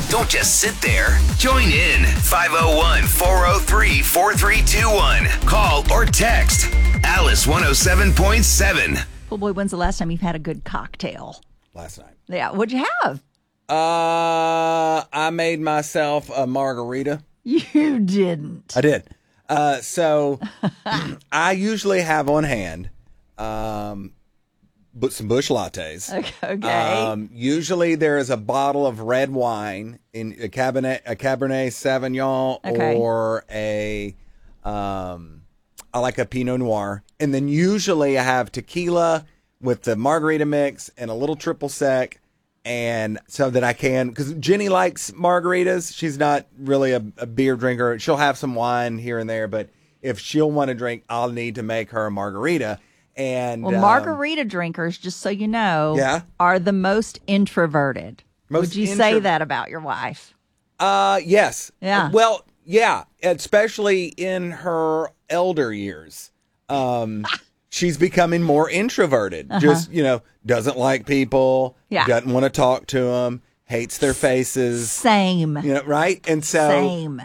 Don't just sit there. Join in. 501-403-4321. Call or text Alice 107.7. Well, boy, when's the last time you've had a good cocktail? Last night. Yeah, what'd you have? I made myself a margarita. You didn't. I did. So I usually have on hand but some Busch lattes. Okay. Usually there is a bottle of red wine in a Cabernet Sauvignon, Okay. or I like a Pinot Noir. And then usually I have tequila with the margarita mix and a little triple sec. And so that I can, because Jenny likes margaritas. She's not really a beer drinker. She'll have some wine here and there, but if she'll want to drink, I'll need to make her a margarita. And well, margarita drinkers, just so you know, are the most introverted. Would you say that about your wife? Yes. Yeah. Well, yeah, especially in her elder years. She's becoming more introverted. Just, doesn't like people. Yeah. Doesn't want to talk to them. Hates their faces. Same. Right? And so, Same.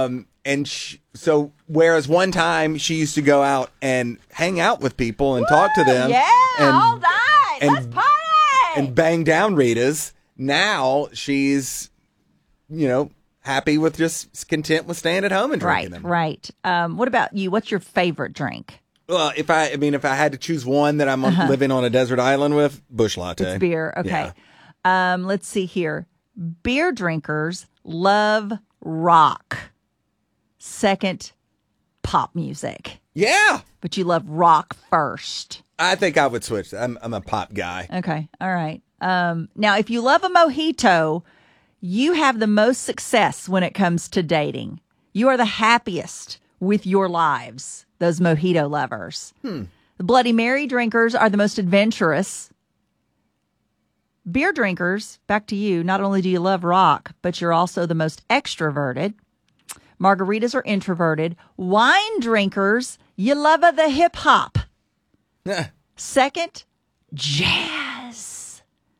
So whereas one time she used to go out and hang out with people and talk to them. Yeah, all night. Let's party. And bang down Ritas. Now she's, happy with just content with staying at home and drinking them. Right. What about you? What's your favorite drink? Well, if I had to choose one that I'm living on a desert island with, Busch latte. It's beer. Okay. Yeah. Let's see here. Beer drinkers love rock. Second, pop music. Yeah. But you love rock first. I think I would switch. I'm a pop guy. Okay. All right. Now, if you love a mojito, you have the most success when it comes to dating. You are the happiest with your lives, those mojito lovers. The Bloody Mary drinkers are the most adventurous. Beer drinkers, back to you, not only do you love rock, but you're also the most extroverted. Margaritas are introverted. Wine drinkers, you love the hip hop. Second, jazz.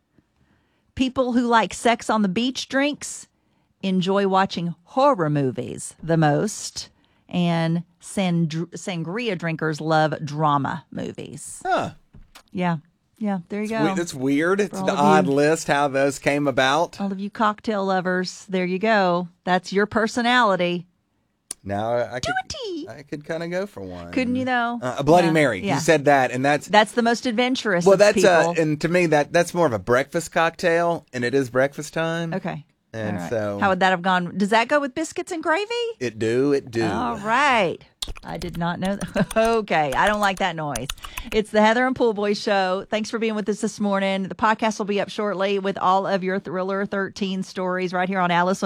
People who like sex on the beach drinks enjoy watching horror movies the most. And sangria drinkers love drama movies. Huh. Yeah. Yeah, there you go. It's weird. It's an odd list how those came about. All of you cocktail lovers, there you go. That's your personality. Now I could kind of go for one. Couldn't you though? A Bloody Mary. Yeah. You said that, and that's the most adventurous. Well, of that's people. And to me that's more of a breakfast cocktail, and it is breakfast time. Okay. And right. so how would that have gone? Does that go with biscuits and gravy? It do. All right. I did not know that. Okay. I don't like that noise. It's the Heather and Pool Boys show. Thanks for being with us this morning. The podcast will be up shortly with all of your Thriller 13 stories right here on Alice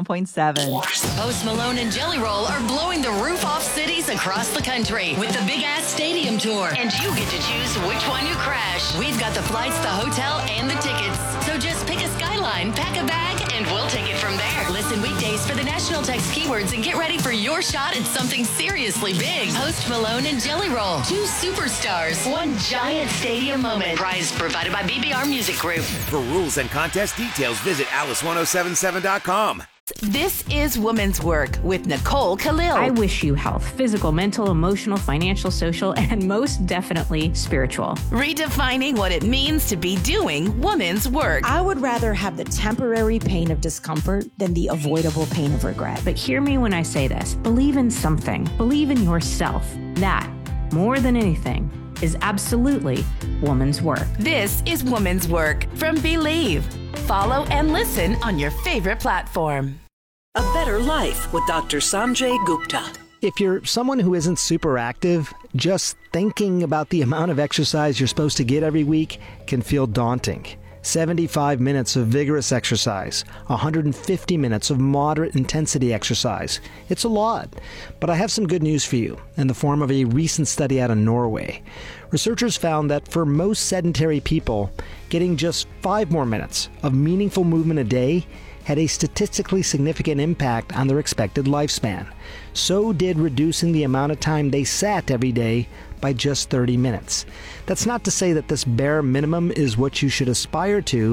107.7. Post Malone and Jelly Roll are blowing the roof off cities across the country with the Big Ass Stadium Tour. And you get to choose which one you crash. We've got the flights, the hotel, and the tickets. So just pick a skyline, pack a bag, and we'll take it from there. Listen weekdays for the national text keywords and get ready for your shot at something seriously big. Post Malone and Jelly Roll. 2 superstars. One giant stadium moment. Prize provided by BBR Music Group. For rules and contest details, visit Alice1077.com. This is Woman's Work with Nicole Khalil. I wish you health, physical, mental, emotional, financial, social, and most definitely spiritual. Redefining what it means to be doing woman's work. I would rather have the temporary pain of discomfort than the avoidable pain of regret. But hear me when I say this. Believe in something. Believe in yourself. That, more than anything, is absolutely woman's work. This is Woman's Work from Believe. Follow and listen on your favorite platform. A Better Life with Dr. Sanjay Gupta. If you're someone who isn't super active, just thinking about the amount of exercise you're supposed to get every week can feel daunting. 75 minutes of vigorous exercise, 150 minutes of moderate intensity exercise. It's a lot. But I have some good news for you in the form of a recent study out of Norway. Researchers found that for most sedentary people, getting just 5 more minutes of meaningful movement a day had a statistically significant impact on their expected lifespan. So did reducing the amount of time they sat every day by just 30 minutes. That's not to say that this bare minimum is what you should aspire to,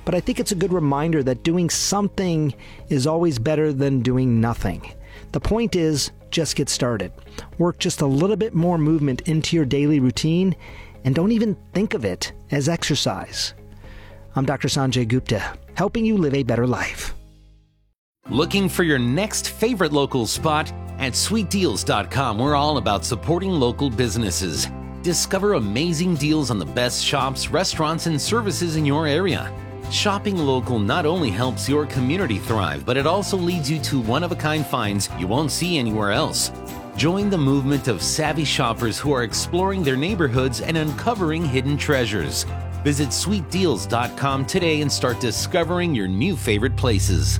but I think it's a good reminder that doing something is always better than doing nothing. The point is, just get started. Work just a little bit more movement into your daily routine, and don't even think of it as exercise. I'm Dr. Sanjay Gupta, helping you live a better life. Looking for your next favorite local spot? At sweetdeals.com, we're all about supporting local businesses. Discover amazing deals on the best shops, restaurants, and services in your area. Shopping local not only helps your community thrive, but it also leads you to one-of-a-kind finds you won't see anywhere else. Join the movement of savvy shoppers who are exploring their neighborhoods and uncovering hidden treasures. Visit sweetdeals.com today and start discovering your new favorite places.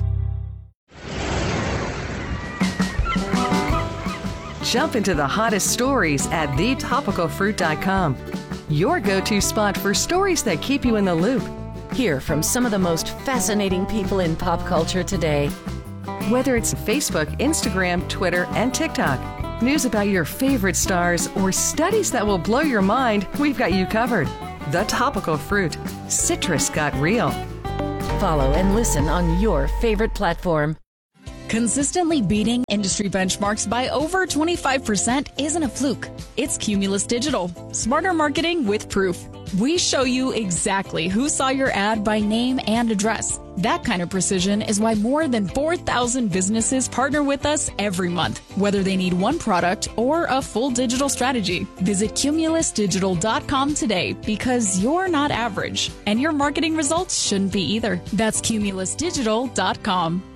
Jump into the hottest stories at thetopicalfruit.com. Your go-to spot for stories that keep you in the loop. Hear from some of the most fascinating people in pop culture today. Whether it's Facebook, Instagram, Twitter, and TikTok, news about your favorite stars, or studies that will blow your mind, we've got you covered. The Topical Fruit. Citrus got real. Follow and listen on your favorite platform. Consistently beating industry benchmarks by over 25% isn't a fluke. It's Cumulus Digital. Smarter marketing with proof. We show you exactly who saw your ad by name and address. That kind of precision is why more than 4,000 businesses partner with us every month, whether they need one product or a full digital strategy. Visit cumulusdigital.com today because you're not average, and your marketing results shouldn't be either. That's cumulusdigital.com.